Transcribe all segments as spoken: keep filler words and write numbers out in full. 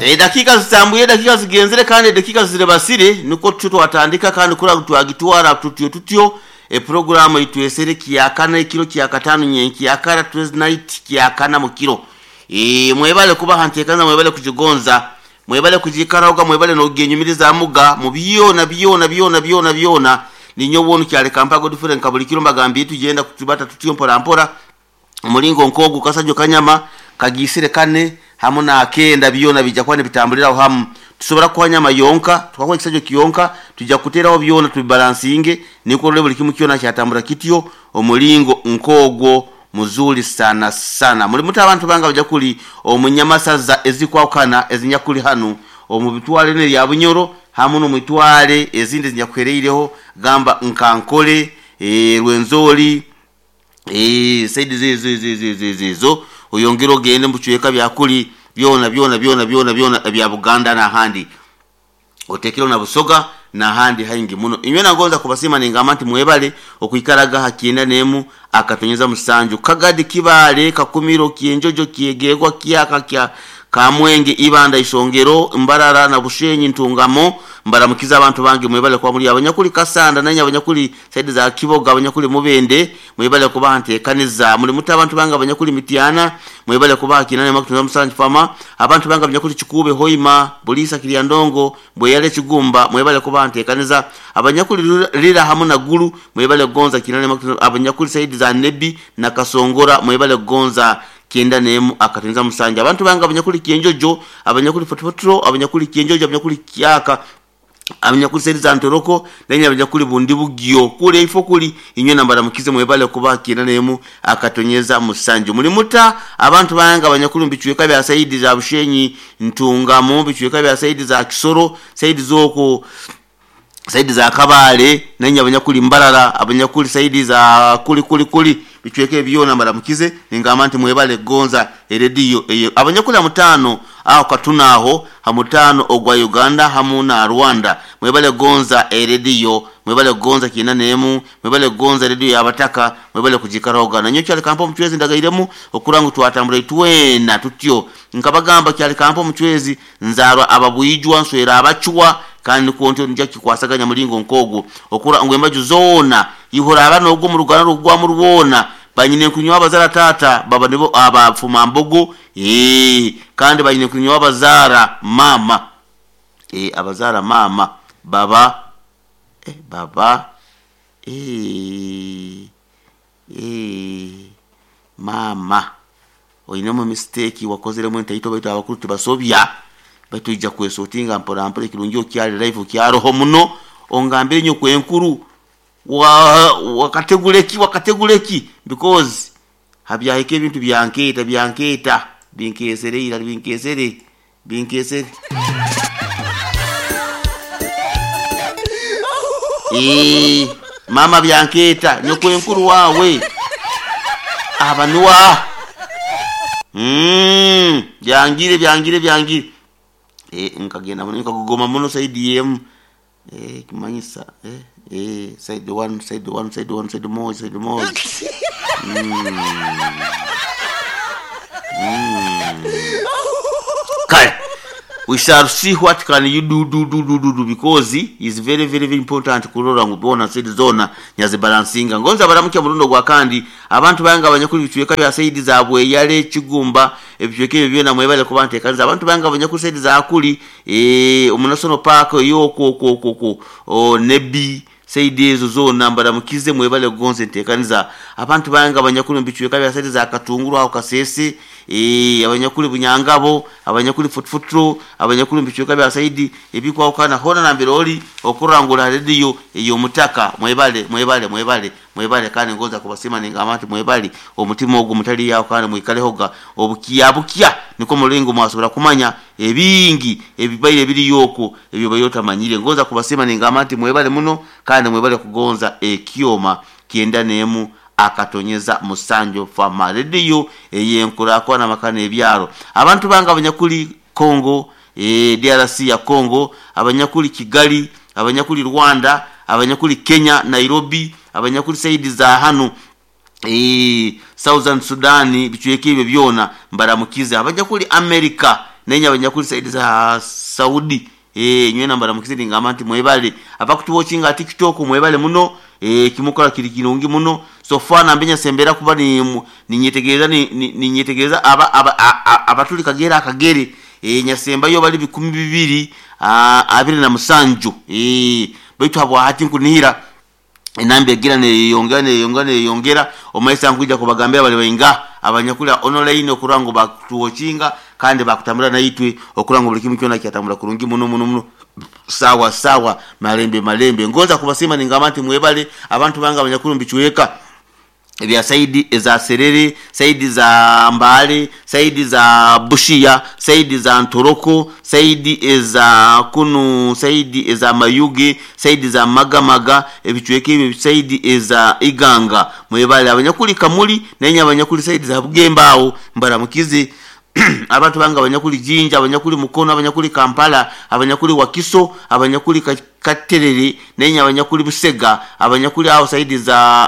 E dakika zitambuye dakika zigenzere kandi dakika zire basire niko tuto atandika kandi kura kutwagitwara tutyo tutyo e programu itwesere kiyakana ikiro kiyakatano nyenki yakara Tuesday night kiyakana mu kiro e mwebale kuba hantekanza mwebale kujigonza mwebale kujikaraoga mwebale no genyumiriza muga mu biyona biyona biyona biyona biyona ninyo wonu kyale kampago different kabulikiro magambi tugenda kutubata tutyo mpora mpora umulingo nkogu kasajo kanyama kagisire kane hamuna akenda biyona bija kwane bitambulira aho hamu tusobora kwanyama yonka twakwa kisajo kiyonka tujja kuteraho biyona tubibalansinge niko rero buli kimu kiyona cyatambura kityo umulingo nkogo muzuri sana sana muri muta abantu banga baja kuli omunyamasaza ezikwakana ezinyakuli hanu omubitwale ne ya bunyoro hamuno mwitwale ezindi zinyakwereireho gamba nkankole e rwenzori e saidi zizo zizo zizo oyongero gende mbuchweka byakuli byona byona byona byona byona bya Buganda na handi otekero na busoga na handi haingi muno inywe nagonza kubasima ningamanti mwebale okuikaraga hakienda nemu akatonyeza musanju kagadi kibale kakumiro kienjojo kiegegwa kiyaka kya kamwenge ibanda ishongero mbarara na bushenyi ntungamo mbaramukiza abantu bangi mwebale kwa muri abanyakuli kasanda nanya abanyakuli saidi za kiboga abanyakuli mubende mwebale kubante kaniza muri muta abantu banga abanyakuli mitiana mwebale kubaki nane makutunza musanju fama abantu banga abanyakuli chikube hoima bulisa kiliandongo boyale chigumba mwebale kubante kaniza abanyakuli lira hamuna gulu mwebale gonza kinane makutunza abanyakuli saidi za nebi na kasongora mwebale gonza kienda nemu akatenza musanja abantu banga abanyakuli kienjojo abanyakuli fotofotro abanyakuli kienjojo abanyakuli kiaka abanyakuli saidi za ntoroko nenya abanyakuli bundi bugyo kule ifo kuli inywe nambara mukize mwebale kuba kienda nemu akatonyeza musanja muri muta abantu banga abanyakuli mbichweka bya saidi za bushenyi ntungamo bichweka bya saidi za kisoro saidi zoko saidi za kabale nenya abanyakuli mbarara abanyakuli saidi za kuli kuli kuli bichweke byona maramukize ningamanti mwebale gonza radio eyo abanyakula mutano aho katunaho hamutano ogwa Uganda hamuna Rwanda mwebale gonza radio mwebale gonza kinanemu mwebale gonza radio yabataka mwebale kujikaroga nanyo cyali kampo mchwezi ndagairemu okurangu twatambura itwena tutyo nkabagamba cyali kampo mchwezi nzarwa ababuyijwa nswera abachwa kandi konto njya kikwasaganya mulingo nkogo okura ngwemba juzona ihora abana ogwo mu Ruganda rugwa mu rubona banyine kunywa bazara tata baba nibo abafuma mbogo eh kandi banyine kunywa bazara mama eh abazara mama baba eh baba eh eh mama oyinamo mistake wakozere mu ntayito baito abakuru tubasobya baito ija kwesotinga mpora mpore kirungiyo kyali live kyaroho muno ongambire nyo kwenkuru wa wakateguleki wakateguleki because habyahike bintu byanketa byanketa binkesere ira binkesere binkesere eh mama byanketa nyoko enkuru wawe abanwa mm byangire byangire byangire eh nkagenda muno nkagoma muno saidi em eh kimanyisa eh eh side one side one side one side more side more mm. mm. Kai we shall see what can you do do do do do, do because is very very very important kurora ngubona side zona nyaze balancinga ngonza baramuke murundo gwa kandi abantu banga abanyakuri bicuye bya side zabwe yale kigumba ebyeke byo na mwebale kubante kanza abantu banga abanyakuri side za akuli eh umunasono park yoko ko ko ko o nebi saidi ezo zona mbaramukize mwebale gonze ntekaniza abantu banga abanyakuri mbicuye bya side za katunguru aho kasese eh abanyakuri bunyangabo abanyakuri futfutro abanyakuri mbicuka bya saidi ebikwa ukana hona na mbiroli okurangula radio iyo mutaka mwebale mwebale mwebale mwebale kandi ngoza kubasima ningamati mwebali omutima ogu mutali yawo kandi mwikale hoga obukiya bukiya niko mulingo mwasubira kumanya ebingi ebibaire biri yoko ebyo bayota manyire ngoza kubasima ningamati mwebale muno kandi mwebale kugonza ekioma kienda nemu akatonyeza musanjo fama radio eyenkura kwa na makana ebyaro abantu banga abanyakuli Kongo e D R C ya Kongo abanyakuli Kigali abanyakuli Rwanda abanyakuli Kenya Nairobi abanyakuli saidi za hanu e Southern Sudan bichweke ibe byona mbaramukize abanyakuli America nenya abanyakuli saidi za Saudi eh nywena mbara mukizidi ngamanti mwebale abakutuwochinga TikTok mwebale muno eh kimukola kiri kirungi muno so fana mbenya sembera kuba ni ninyetegereza ni ninyetegereza aba abatuli kagera akagere eh nyasemba yo bali bikumi bibiri abiri na musanju eh baitu abo hati kunihira enambe gira ne yongane yongane yongera omaisa nkuja kubagambira bali bainga abanyakula online okurango bakutuwochinga kandi bakutambula na itwe okurango buli kimu kyona kyatambula kurungi muno muno muno sawa sawa malembe malembe ngoza kubasima ningamanti mwebale abantu banga abanyakulu mbichweka ebya saidi za Serere saidi za Mbale saidi za Bushia saidi za Ntoroko saidi za Kunu saidi za Mayuge saidi za Magamaga ebichweke ebyo saidi za Iganga mwebale abanyakuli kamuli nenya abanyakuli saidi za Bugembao mbara mukize abantu banga abanyakuli Jinja abanyakuli Mukono abanyakuli Kampala abanyakuli Wakiso abanyakuli Katerere nenya abanyakuli Busega abanyakuli aho saidi za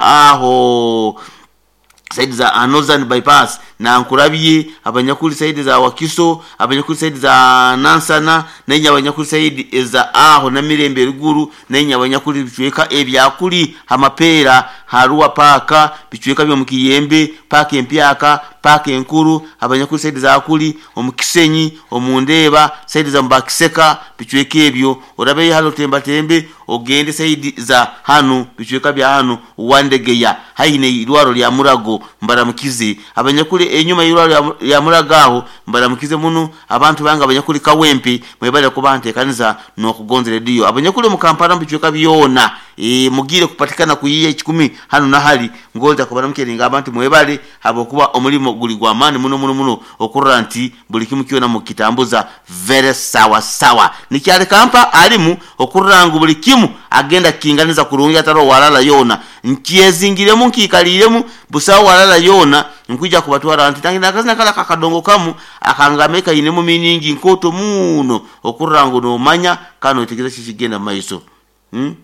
aho saidi za Northern Bypass na Nkurabiye abanyakuli saidi za Wakiso abanyakuli saidi za Nansana nenya abanyakuli saidi za aho na Mirembe Ruguru nenya abanyakuli bichweka ebyakuli Amapera Haruwa Paka bichweka byo mukiyembe Paka Empyaka Paka Enkuru abanyakuli saidi za akuli omukisenyi omundeba saidi za Mbakiseka bichweke ebyo orabe halo temba tembe ogende saidi za hanu bichweka bya hanu Wandegeya haine irwaro lya Murago mbaramukize abanyakuli enyuma y'irwaro ya Muragaho mbaramukize muno abantu banga abanyakuli Kawempe mwebale kubante kaniza no kugonzera dio abanyakuli mu Kampala bichweka byona e mugire kupatikana kuyiye ikumi hano na hali ngoza kubaramukeringa abantu mwebale habokuba omulimo guli gwa mani muno muno muno okuranti buli kimu kiona mu kitambuza very sawa sawa nikyale kampa alimu okurangu buli kimu agenda kinganiza kurungi ataro walala yona nkiyezingiremu nkikaliremu busawa walala yona nkuja kubatwara anti tangira kazina kala kakadongo kamu akangameka inemu miningi nkoto muno okurangu no manya kano itikira kishigenda maiso hmm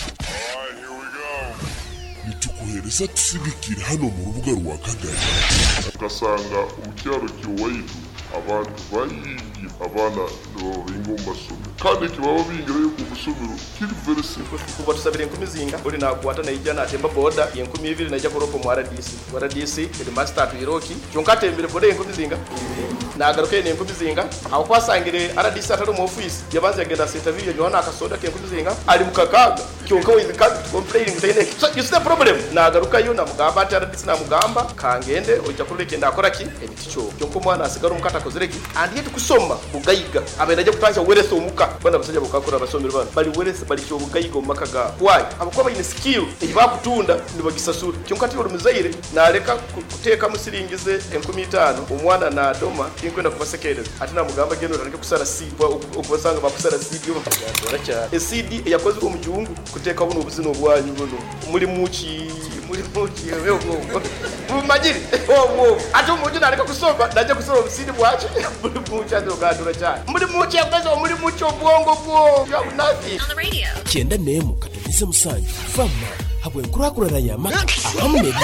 nitukuhereza tusibikira hano mu rubuga rwa Kagari ugasanga umucyaro kiwaidu abantu bayi abana ingomba somo kandi kibabo bingire yo kubusomero kiri very simple kuba tusabire inkumi zinga uri nakwata na ijana atemba boda inkumi ibiri najya koropo mu R D C R D C iri master to Iroki cyonka tembere boda inkumi zinga nagaruke ne inkumi zinga aho kwasangire R D C atari mu office yabanze yagenda seta video Johanna akasoda ke inkumi zinga ari mukakaga cyonka wizi kandi complaining tayine so you see the problem nagaruka yo na mugamba ati R D C na mugamba kangende ujya kureke ndakora ki editi cyo cyonko mwana asigara umukata kozereki and yet kusoma bugayiga abendaje kutanja werese umuka bana basajja bukakora abasomero bana bali werese bali cyo bugayiga umaka ga why abako bayine skill ibakutunda nibagisasura cyonka ati urumuzaire nareka kuteka musiringize enkumi itanu umwana na doma inkwenda kubasekereza ati na mugamba gendo nareke kusara C ukubasanga bakusara C byo bakagandora cya C D yakoze mu gihugu kuteka buno ubuzino bwanyu buno muri muki muri muki yewe umagiri oh oh ati umujyi nareka kusomba naje kusoma ubusini bwacu muri muki azogandura cyane muri muki yakoze muri muki obwongo bwo ya unafi on the radio cyenda nemu katugise musange fama habwe kurakurara ya maka ahamwe